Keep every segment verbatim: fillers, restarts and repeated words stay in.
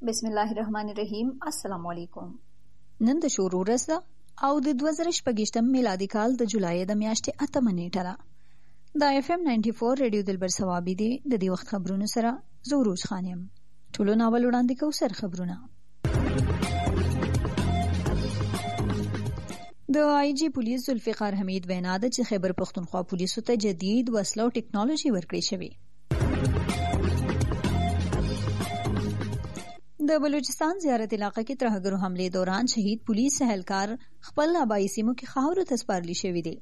بسم الله الرحمن الرحیم. السلام علیکم. نن د شروع ورځ ده او د دوه زره شپږ میلادي کال د جولای د میاشتې اتمه نیټه ده. د اف ام نایمټي فور ریډیو دلبر ثوابي دی د دې وخت خبرونو سره زه عروج خان یم. ټولو ناول وړاندې کوو سر خبرونه. د آی جی پولیس ذوالفقار حمید وینا ده چې خیبر پښتونخوا پولیسو ته جدید وسلو ټیکنالوژي ورکړې شوې. د بلوچستان زیارت علاقه کې ترهګرو حملې دوران شهید پولیس اهلکار خپل آبائی سیمو کې خاورو ته سپارل شوي دي.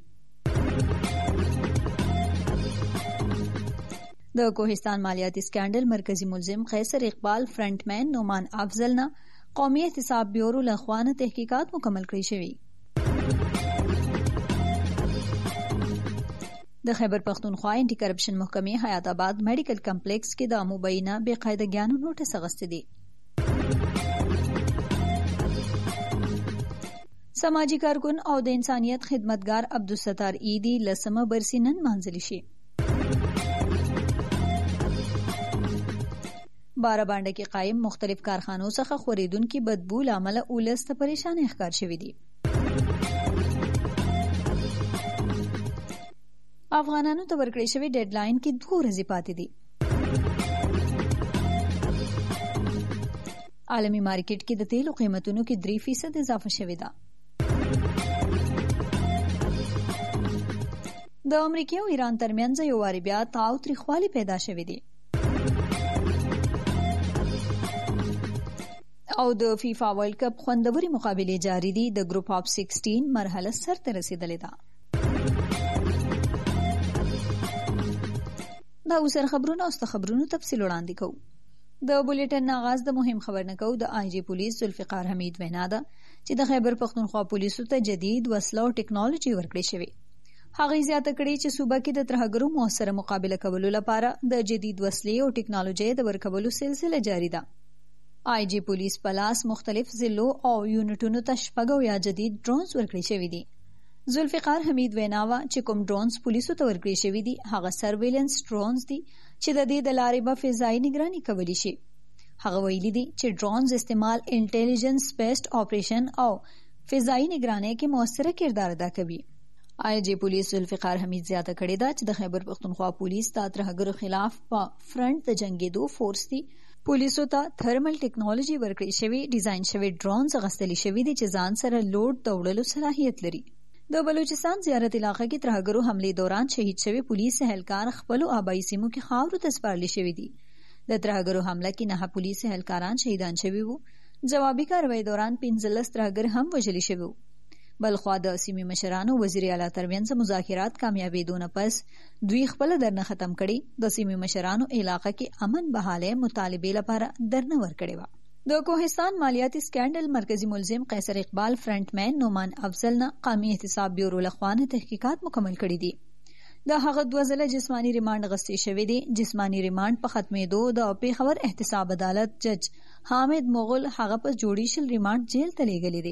د کوهستان مالیاتي سکینډل مرکزی ملزم قیصر اقبال فرنټمین نومان افضل نه قومي احتساب بیورو له خوا نه تحقیقات مکمل کړي شوي. د خیبر پښتونخوا انټي کرپشن محکمې حیات آباد میډیکل کمپلیکس کې د مبینه بې قاعدګیانو نوټس اخیستی دی. سماجی کارکن او د انسانیت خدمتګار عبدالستار ایدی لسمه برسی نن مانځلی شي. بارهبانډه کې قایم مختلف کارخانو څخه خوریدونکي بدبو له امله اولس ته پریشانۍ ښکار شوي دي. افغانانو ته ورکړې شوې ډیډ لاین کې دوه ورځې پاتې دي. عالمي مارکیټ کې د تیلو قیمتونو کې درې فیصد اضافه شوې ده. د امریکا او ایران ترمنځ یو واری بیا تاو تریخوالی پیدا شوی دی. او د فیفا ورلد کپ خوندوري مقابلې جاری دي. د ګروپ اف سیکسټین مرحله سر ته رسیدلې ده. دا اوسر خبرونه او ست خبرونو تفصیل وړاندې کوو. د بولیټن آغاز د مهم خبر نه کوو. د آی جی پولیس ذوالفقار حمید وینا ده چې د خیبر پښتونخوا پولیسو ته جدید وسلو او ټیکنالوژي ورکړې شوې. هغه زیاته کړي چې صوبه کې د ترهګرو موثره مقابله کولو لپاره د جدید وسلې او ټیکنالوژي د ورکولو سلسله جاری ده. آی جی پولیس پلاس مختلف ضلعو او یونټونو ته شپږ یا جدید ډرونز ورکړي شوي دي. ذوالفقار حمید ویناوه چې کوم ډرونز پولیسو ته ورکړي شوي دي هغه سرویلنس ډرونز دي چې د دې د لارې به فضایي نگراني کولی شي. هغه ویلي دي چې ډرونز استعمال انټیلیجنس بیسډ آپریشن او فضایي نگرانۍ کې موثره کردار ادا کوي. آی جی پولیس ذوالفقار حمید زیاته کړې ده چې د خیبر پښتونخوا پولیس د ترهګرو خلاف په فرنټ د جنگېدو فورس دي. پولیسو ته تھرمل ټیکنالوژي ورکړې شوي ډیزاین شوي ډرونز اخیستلی شوي دي چې ځان سره لوډ د وړلو صلاحیت لري. د بلوچستان زیارت علاقه کې ترهګرو حملې دوران شهید شوي پولیس اهلکار خپلو آبائی سیمو کې خاورو ته سپارل شوي دي. د ترهګرو حمله کې نه پولیس اهلکاران شهیدان شوي وو. جوابي کاروای دوران پنځلس ترهګر هم وژل شوي وو. بلخوا د سیمې مشرانو وزیر اعلی ترمنځ مذاکرات کامیابېدو نه پس دوی خپله درنه ختم کړي. د سیمې مشرانو علاقه کې امن بحاله مطالبې لپاره درنه ورکړې وه. د کوهستان مالیاتي سکینډل مرکزی ملزم قیصر اقبال فرنټمین نومان افضل نه قومي احتساب بیورو له خوا نه تحقیقات مکمل کړي دي. د هغه دوه ځله جسماني ریمانډ اخیستل شوی دی. جسماني ریمانډ په ختمېدو د پېښور احتساب عدالت جج حامد مغل هغه په جوډیشل ریمانډ جیل ته لیږلی دی.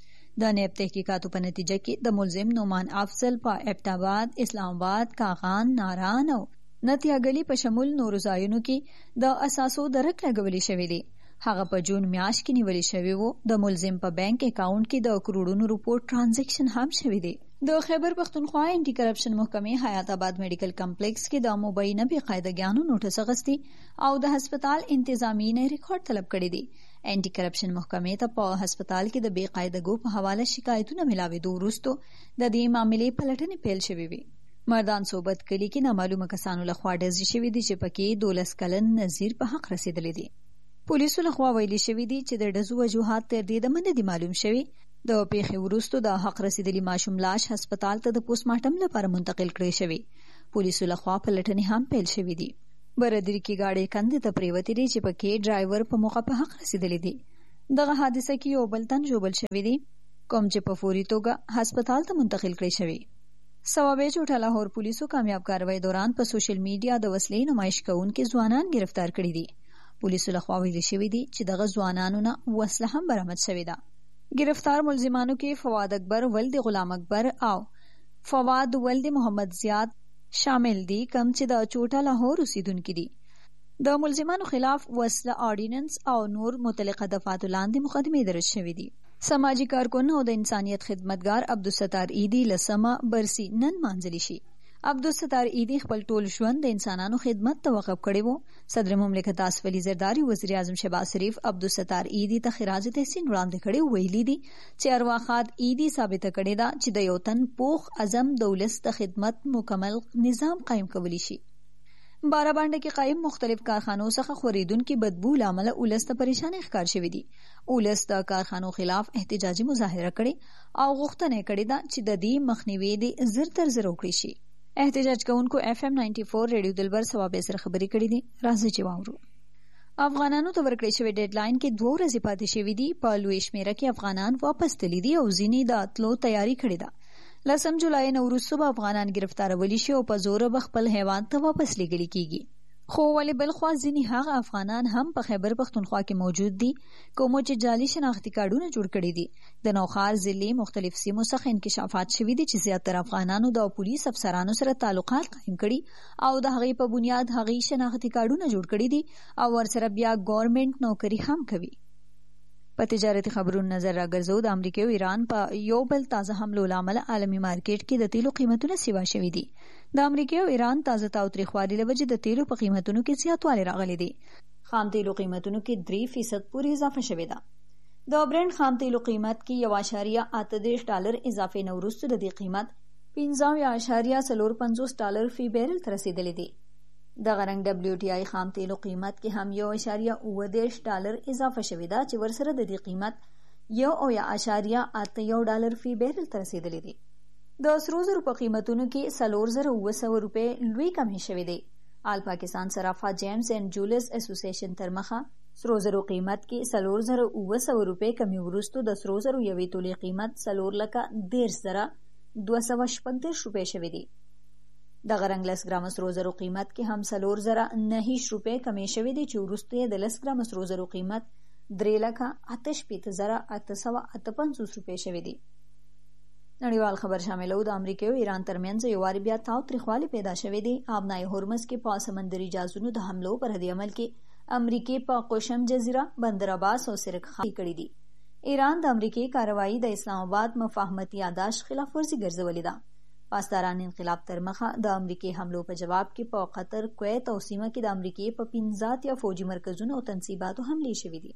د نیب تحقیقاتو په نتیجه کې د ملزم نومان افضل په ابټاباد، اسلام آباد، کاغان، ناران او نتیاګلی په شمول نورو ځایونو کې د اساسو درک لګولې شوی دی. هغه په جون میاشت کې نیولې شوی وو. د ملزم په بانک اکاونټ کې د کروڑونو روپو ټرانزیکشن هم شوی دی. د خیبر پښتونخوا انټي کرپشن محکمې حیات آباد میډیکل کمپلیکس کې د مبینه بې قاعدګیانو نوټس اخیستی او د هسپتال انتظامی نه ریکارډ طلب کړی دی. انټي کرپشن محکمې ته په هسپتال کې د بې قاعدګو په حواله شکایتونه ملاوېدو وروسته د دې معاملې پلټنې پیل شوې وي. مردان صوبت کلي کې نامعلومه کسانو لخوا ډزې شوې دي چې پکې دولس کلن نظیر په حق رسېدلی دی. پولیسو لخوا ویلي شوي دي چې د ډزو وجوهات تر دې دمه نه دي معلوم شوي. د پیښې وروسته د حق رسېدلي ماشوم لاش هسپتال ته د پوسټ مارټم لپاره منتقل کړی شوی. پولیسو لخوا پلټنې هم پیل شوي دي. بردري کې ګاډۍ کندې ته پریوتې دي چې پکې ډرایور په موقع په حق رسېدلی دی. دغه حادثه کې یو بل تن ژوبل شوی دی کوم چې په فوري توګه هسپتال ته منتقل کړی شوی. سوابه چوټه لاهور پولیسو کامیاب کاروای دوران په سوشل میډیا د وسلې نمایش کوونکي ځوانان گرفتار کړي دي. پولیسو لخوا ویل شوی دی چې دغه ځوانانو نه وسله هم برآمد شوې ده. گرفتار ملزمانو کې فواد اکبر ولد غلام اکبر او فواد ولد محمد زیاد شامل دي کوم چې د چوټه لاهور اوسیدونکي دي. د ملزمانو خلاف وسله آرډیننس او نور متعلقه دفعاتو لاندې مقدمې درج شوې دي. سماجی کارکن او د انسانیت خدمتګار عبدالستار ایدی لسمه برسی نن مانځلی شي. عبدالستار ایدی خپل ټول ژوند د انسانانو خدمت ته وقف کړی وو. صدر مملکت آصف علي زرداری، وزیر اعظم شهباز شریف عبدالستار ایدی ته خراج تحسین وړاندې کړی، ویلي دي چې ارواښاد ایدی ثابته کړې ده چې د یو تن پوخ عزم د ولس د خدمت مکمل نظام قایم کولی شي. بارابانډه کې قایم مختلف کارخانو څخه خوریدونکي بدبو له امله ولس ته پریشانۍ ښکار شوې دي. ولس د کارخانو خلاف احتجاجي مظاهره کړې او غوښتنه یې کړې ده چې د دې مخنیوی دې زر تر زر وکړي شي. احتجاج کوونکو اف ام نائنٹی فور ریډیو دلبر صوابې سره خبرې کړې دي. راځئ چې واورو. افغانانو ته ورکړې شوې ډیډ لاین کې دوه ورځې پاتې شوې دي. په لوی شمېره کې افغانان واپس تللي دي او ځینې د تلو تیاری کړې ده. لسم جولای نه وروسته به افغانان ګرفتارولی شي او په زوره به خپل هیواد ته واپس لیږلي کیږي. خو ولې بلخوا ځینې هغه افغانان هم په خیبر پښتونخوا کې موجود دي کومو چې جعلي شناختي کارډونه جوړ کړي دي. د نوښار ضلع مختلف سیمو څخه انکشافات شوي دي چې زیاتره افغانانو د پولیس افسرانو سره تعلقات قایم کړي او د هغې په بنیاد هغې شناختي کارډونه جوړ کړي دي او ورسره بیا ګورنمنټ نوکري هم کوي. په تجارتي خبرونو نظر راګرځو. د امریکا او ایران په یو بل تازه حملو له امله عالمي مارکیټ کې د تیلو قیمتونه سیوا شوي دي. د امریکا او ایران تازه تاوتریخوالي له وجې د تیلو په قیمتونو کې زیاتوالی راغلی دی. خام تیلو قیمتونو کې درې فیصد پورې اضافه شوې ده. د برنډ خام تیلو قیمت کې یو اعشاریه اته دېرش ډالر اضافې نه وروسته د دې قیمت پنځه اویا اعشاریه څلور پنځوس ډالر فی بیرل ته رسېدلی دی. دغه رنګ ډبلیو ټي آی خام تیلو قیمت کې هم یو اعشاریه اوه دېرش ډالر اضافه شوې ده چې ورسره د دې قیمت یو اویا اعشاریه اته یو ډالر فی بیرل ته رسېدلی دی. د سرو زرو په قیمتونو کې څلور زره اوه سوه روپۍ لوی کمې شوې دی. آل پاکستان صرافه جیمز اینډ جولز اسوسییشن تر مخه سرو زرو قیمت کې څلور زره اوه سوه روپۍ کمې وروسته د سرو زرو یوې تولې قیمت څلور لکه دېرش زره دوه سوه شپږ دېرش روپۍ شوې دي. دغه رنګ لس ګرامه سرو زرو قیمت کې هم څلور زره نهه روپۍ کمې شوې دي چې وروسته یې د لس ګرامه سرو زرو قیمت درې لکه اته شپېته زره اته سوه اته پنځوس روپۍ شوې دي. نړیوال خبر شاملو. د امریکا او ایران ترمنځ یو وارې بیا تاوتریخوالی پیدا شوې دي. آبنای هورمز کې په سمندري جهازونو د حملو پر رد عمل کې امریکې په قوشم جزیره، بندر عباس او سرک خالي کړي دي. ایران د امریکې کاروایی د اسلام آباد مفاهمتي یاداشت خلاف ورزي ګرځولې ده. پاسداران انقلاب تر مخه د امریکې حملو په جواب کې په قطر، کویت او سیمه کې د امریکې په پنځه اتیا فوجي مرکزونو او تنصیباتو حملې شوې دي.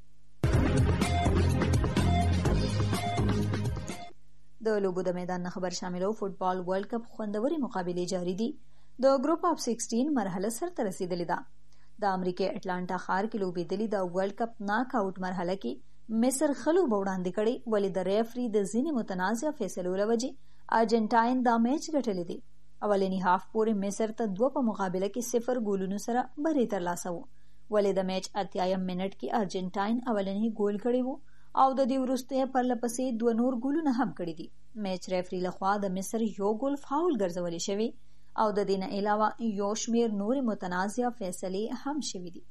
د لوبو د میدان نه خبر شاملو. فوټبال ورلد کپ خوندوري مقابلې جاری دي. د ګروپ اف سیکسټین مرحله سرته رسیدلې ده. د امریکې اټلانټا ښار کې لوبېدلې د ورلد کپ ناک آوټ مرحله کې مصر ښه لوبه وړاندې کړې، ولې د ریفري د ځینې متنازع فیصلو له وجې ارجنټاین دا میچ ګټلی دی. اولنی هاف پورې مصر ته دوه په مقابله کې صفر ګولونو سره بری ترلاسه و، ولې د میچ اتیایم منټ کې ارجنټاین اولنی ګول کړی وو او د دې وروسته پرلپسې دوه نور ګولونه هم کړي دي. میچ ریفري لخوا د مصر یو ګول فاول ګرځولی شوی او د دې نه علاوه یو شمیر نور متنازع فیصلې هم شوي دي.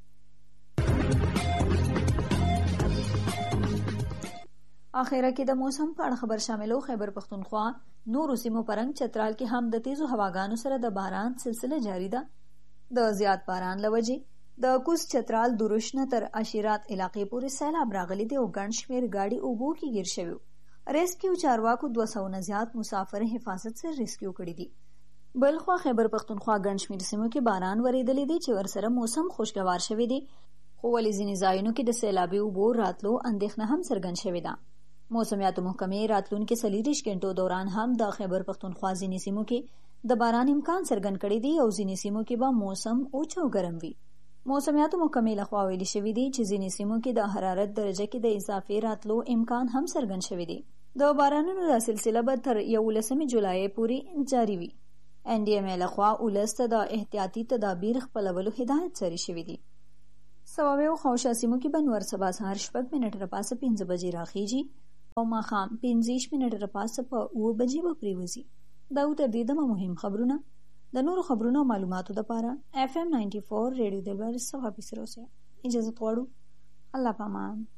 اخیره کې د موسم په اړه خبر شاملو. خیبر پښتونخوا نورو سیمو پرنګ چترال کې هم د تیزو هواګانو سره د باران سلسله جاری ده. د زیات باران له وجې د کوز چترال دروشنه تر اشیرات علاقې پورې سیلاب راغلی دی او ګڼ شمېر ګاډي اوبو کې ګیر شوي. ریسکیو چارواکو دوه سوه نه زیات مسافر حفاظت سره ریسکیو کړي دي. بلخوا خیبر پښتونخوا ګڼ شمېر سیمو کې باران ورېدلی دی چې ورسره موسم خوشګوار شوی دی، خو ولې ځینې ځایونو کې د سیلابي اوبو راتلو اندېښنه هم څرګند شوې ده. موسمیاتو محکمې راتلونکي څلوېښت غنټو دوران هم د خیبر پښتونخوا ځینې سیمو کې د باران امکان څرګند کړی دی او ځینې سیمو کې به موسم اوچ او ګرم وي. موسمیاتو محکمې لخوا ویلي شوي دي چې ځینې سیمو کې د حرارت درجه کې د اضافې راتلو امکان هم څرګند شوی دی. د بارانونو دا سلسله به تر یولسمې جولای پورې جاري وي. ان ډي ام ای لخوا ولس ته د احتیاطي تدابیر خپلولو هدایت جاري شوی دی. صوابې او خواوشا سیمو کې به نور سبا سهار شپږ منټه راپاسه پنځه بجې راخیږي او ماښام پنځه منټه راپاسه په اوه بجې به پریوځي. دا و تر دې دمه مهم خبرونه. د نورو خبرونو او معلوماتو دپاره اف ام نائنٹی فور ریډیو دلبر صفحه پسې اوسئ. اجازه غواړو. الله پامان.